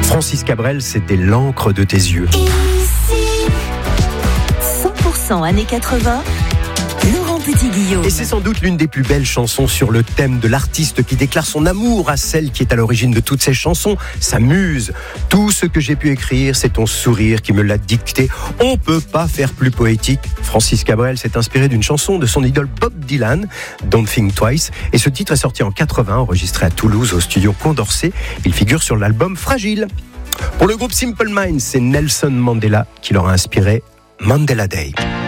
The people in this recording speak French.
Francis Cabrel, c'était l'encre de tes yeux. Ici, 100% années 80, Laurent Petit-Guillaume. Et c'est sans doute l'une des plus belles chansons sur le thème de l'artiste qui déclare son amour à celle qui est à l'origine de toutes ces chansons, sa muse. Tout ce que j'ai pu écrire, c'est ton sourire qui me l'a dicté. On peut pas faire plus poétique. Francis Cabrel s'est inspiré d'une chanson de son idole Bob Dylan, Don't Think Twice. Et ce titre est sorti en 80, enregistré à Toulouse au studio Condorcet. Il figure sur l'album Fragile. Pour le groupe Simple Minds, c'est Nelson Mandela qui leur a inspiré Mandela Day.